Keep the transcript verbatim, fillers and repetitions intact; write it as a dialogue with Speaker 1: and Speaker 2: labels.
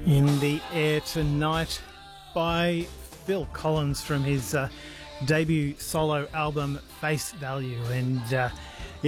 Speaker 1: In the Air Tonight by Phil Collins from his uh, debut solo album Face Value. And uh,